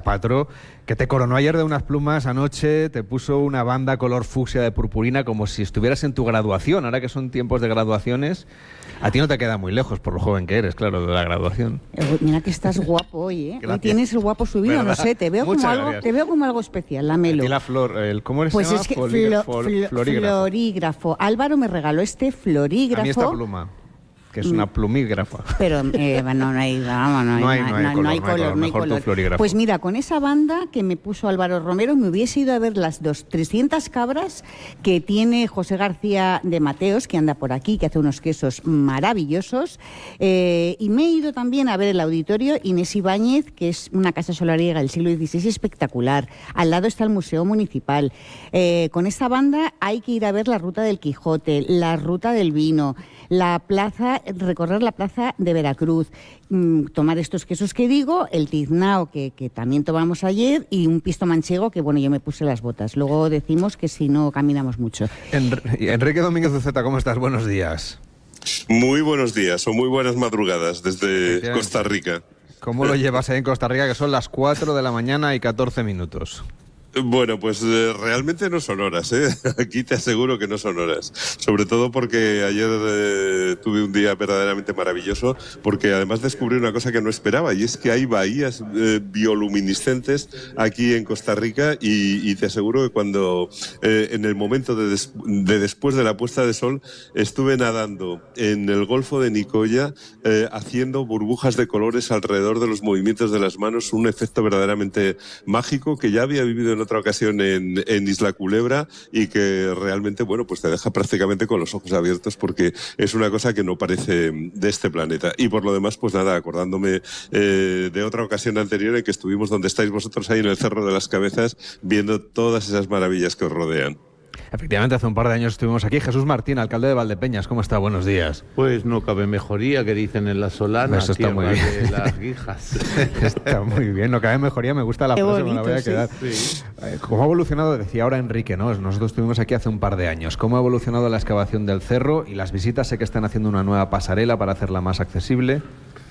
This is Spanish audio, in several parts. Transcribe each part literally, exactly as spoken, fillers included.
Patro, que te coronó ayer de unas plumas, anoche te puso una banda color fucsia de purpurina como si estuvieras en tu graduación. Ahora que son tiempos de graduaciones, a ti no te queda muy lejos, por lo joven que eres, claro, de la graduación. Eh, mira que estás guapo hoy, ¿eh? Hoy tienes el guapo subido, ¿verdad? No sé, te veo, como algo, te veo como algo especial, la Melo. A ti la flor, el, ¿cómo se pues llama? Es que Foli flo, fol flo, florígrafo. florígrafo. Álvaro me regaló este florígrafo. A mí esta pluma, que es una plumígrafa. Pero eh, no, no hay, vamos, no hay, no hay, no hay no, color, no hay color, no hay color. Florígrafo. Pues mira, con esa banda que me puso Álvaro Romero me hubiese ido a ver las dos, trescientas cabras que tiene José García de Mateos, que anda por aquí, que hace unos quesos maravillosos. Eh, y me he ido también a ver el auditorio Inés Ibáñez, que es una casa solariega del siglo dieciséis espectacular. Al lado está el Museo Municipal. Eh, con esta banda hay que ir a ver la Ruta del Quijote, la Ruta del Vino, la plaza, recorrer la plaza de Veracruz, mmm, tomar estos quesos que digo, el tiznao que, que también tomamos ayer y un pisto manchego que, bueno, yo me puse las botas. Luego decimos que si no caminamos mucho. Enrique Domínguez Uceta, ¿cómo estás? Buenos días. Muy buenos días o muy buenas madrugadas desde Costa Rica. ¿Cómo lo llevas ahí en Costa Rica, que son las cuatro de la mañana y catorce minutos? Bueno, pues eh, realmente no son horas, ¿eh? Aquí te aseguro que no son horas. Sobre todo porque ayer eh, tuve un día verdaderamente maravilloso, porque además descubrí una cosa que no esperaba, y es que hay bahías eh, bioluminiscentes aquí en Costa Rica, y, y te aseguro que cuando, eh, en el momento de, des de después de la puesta de sol, estuve nadando en el Golfo de Nicoya, eh, haciendo burbujas de colores alrededor de los movimientos de las manos, un efecto verdaderamente mágico que ya había vivido en otra ocasión en, en Isla Culebra, y que realmente, bueno, pues te deja prácticamente con los ojos abiertos, porque es una cosa que no parece de este planeta. Y por lo demás, pues nada, acordándome eh, de otra ocasión anterior en que estuvimos donde estáis vosotros, ahí en el Cerro de las Cabezas, viendo todas esas maravillas que os rodean. Efectivamente, hace un par de años estuvimos aquí. Jesús Martín, alcalde de Valdepeñas, ¿cómo está? Buenos días. Pues no cabe mejoría, que dicen en la Solana, eso está muy bien. De las guijas. Está muy bien, no cabe mejoría, me gusta la Qué frase, bonito, me la voy a quedar. sí. Sí. ¿Cómo ha evolucionado? Decía ahora Enrique, ¿no? Nosotros estuvimos aquí hace un par de años. ¿Cómo ha evolucionado la excavación del cerro y las visitas? Sé que están haciendo una nueva pasarela para hacerla más accesible.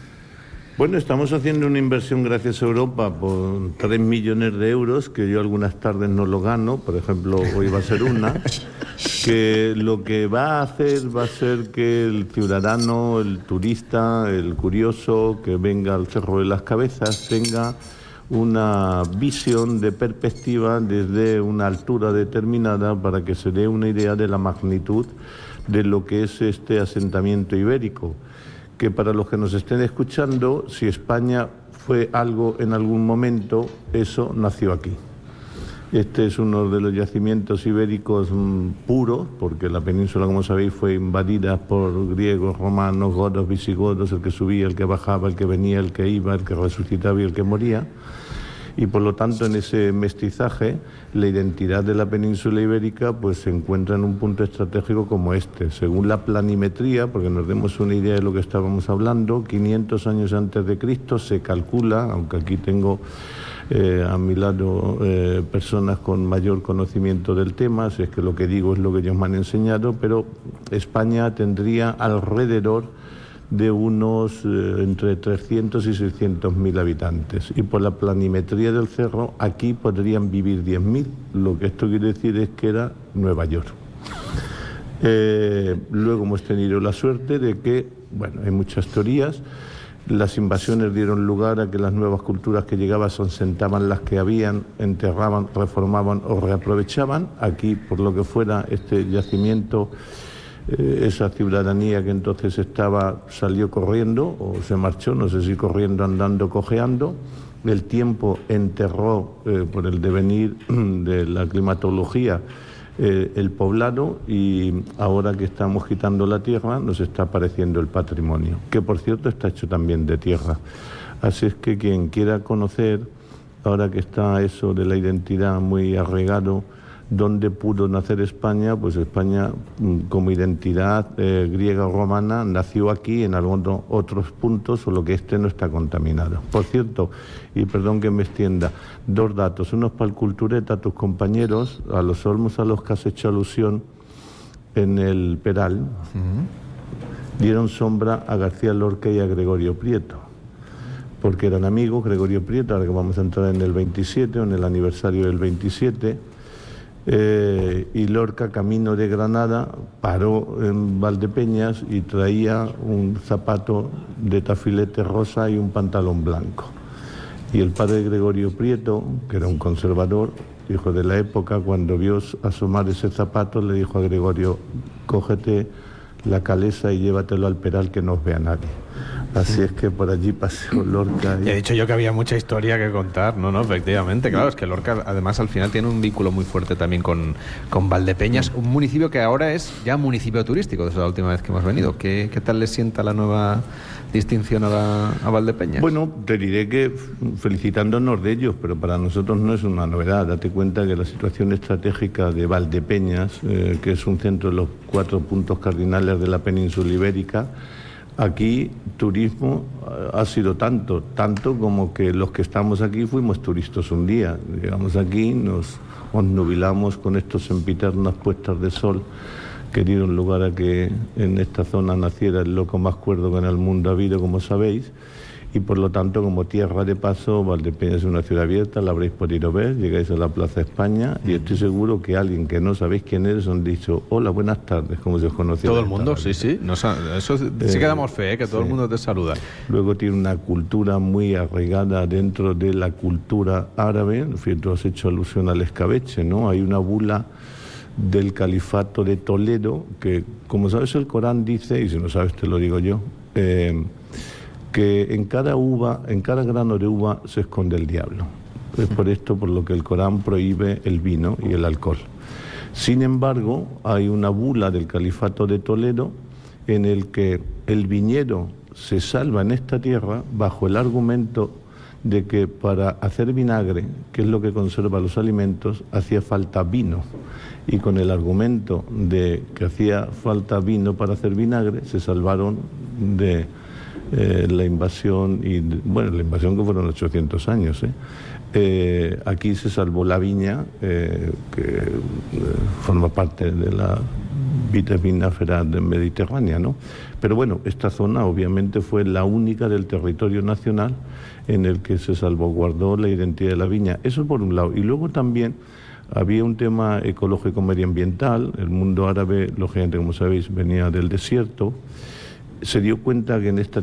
Bueno, estamos haciendo una inversión gracias a Europa por tres millones de euros, que yo algunas tardes no lo gano, por ejemplo, hoy va a ser una, que lo que va a hacer va a ser que el ciudadano, el turista, el curioso que venga al Cerro de las Cabezas tenga una visión de perspectiva desde una altura determinada, para que se dé una idea de la magnitud de lo que es este asentamiento ibérico. Que para los que nos estén escuchando, si España fue algo en algún momento, eso nació aquí. Este es uno de los yacimientos ibéricos mmm, puros, porque la península, como sabéis, fue invadida por griegos, romanos, godos, visigodos, el que subía, el que bajaba, el que venía, el que iba, el que resucitaba y el que moría. Y por lo tanto, en ese mestizaje, la identidad de la península ibérica pues se encuentra en un punto estratégico como este. Según la planimetría, porque nos demos una idea de lo que estábamos hablando, quinientos años antes de Cristo se calcula, aunque aquí tengo eh, a mi lado eh, personas con mayor conocimiento del tema, si es que lo que digo es lo que ellos me han enseñado, pero España tendría alrededor de unos eh, entre trescientos y seiscientos mil habitantes, y por la planimetría del cerro aquí podrían vivir diez mil, lo que esto quiere decir es que era Nueva York. Eh, luego hemos tenido la suerte de que, bueno, hay muchas teorías, las invasiones dieron lugar a que las nuevas culturas que llegaban se asentaban las que habían, enterraban, reformaban o reaprovechaban. Aquí, por lo que fuera, este yacimiento, esa ciudadanía que entonces estaba salió corriendo o se marchó, no sé si corriendo, andando, cojeando. El tiempo enterró eh, por el devenir de la climatología eh, el poblado, y ahora que estamos quitando la tierra nos está apareciendo el patrimonio, que por cierto está hecho también de tierra. Así es que quien quiera conocer, ahora que está eso de la identidad muy arraigado, ¿dónde pudo nacer España? Pues España, como identidad eh, griega o romana, nació aquí, en algunos otros puntos, solo que este no está contaminado. Por cierto, y perdón que me extienda, dos datos, unos para el Cultureta, a tus compañeros, a los olmos a los que has hecho alusión en el Peral, uh-huh. dieron sombra a García Lorca y a Gregorio Prieto. porque eran amigos, Gregorio Prieto, ahora que vamos a entrar en el veintisiete, o en el aniversario del veintisiete, eh, y Lorca, camino de Granada, paró en Valdepeñas y traía un zapato de tafilete rosa y un pantalón blanco. Y el padre Gregorio Prieto, que era un conservador, hijo de la época, cuando vio asomar ese zapato, le dijo a Gregorio: cógete la calesa y llévatelo al Peral, que no os vea nadie. Así es que por allí paseó Lorca. Y... Ya he dicho yo que había mucha historia que contar. No, no, efectivamente, claro, es que Lorca además al final tiene un vínculo muy fuerte también con, con Valdepeñas, un municipio que ahora es ya municipio turístico desde la última vez que hemos venido. ¿Qué, qué tal le sienta la nueva distinción a, la, a Valdepeñas? Bueno, te diré que felicitándonos de ellos, pero para nosotros no es una novedad. Date cuenta que la situación estratégica de Valdepeñas, eh, que es un centro de los cuatro puntos cardinales de la península ibérica, aquí turismo ha sido tanto, tanto como que los que estamos aquí fuimos turistas un día. Llegamos aquí, nos obnubilamos con estos sempiternas puestas de sol que dieron lugar a que en esta zona naciera el loco más cuerdo que en el mundo ha habido, como sabéis, y por lo tanto, como tierra de paso, Valdepeñas es una ciudad abierta, la habréis podido ver, llegáis a la Plaza España y estoy seguro que alguien que no sabéis quién es os han dicho: hola, buenas tardes, como se os conocía. Todo el mundo, sí, sí, Nos ha, eso sí que damos fe, ¿eh? Que todo sí. El mundo te saluda. Luego tiene una cultura muy arraigada dentro de la cultura árabe. En fin, tú has hecho alusión al escabeche, ¿no? Hay una bula del califato de Toledo que, como sabes, el Corán dice, y si no sabes te lo digo yo, eh, que en cada uva, en cada grano de uva se esconde el diablo. Es por esto por lo que el Corán prohíbe el vino y el alcohol. Sin embargo, hay una bula del califato de Toledo en el que el viñedo se salva en esta tierra bajo el argumento de que para hacer vinagre, que es lo que conserva los alimentos, hacía falta vino. Y con el argumento de que hacía falta vino para hacer vinagre, se salvaron de eh, la invasión, y bueno, la invasión que fueron ochocientos años. ¿eh? Eh, aquí se salvó la viña, eh, que eh, forma parte de la vitivinífera mediterránea, ¿no? Pero bueno, esta zona obviamente fue la única del territorio nacional en el que se salvaguardó la identidad de la viña. Eso por un lado. Y luego también había un tema ecológico medioambiental. El mundo árabe, lógicamente, como sabéis, venía del desierto. Se dio cuenta que en esta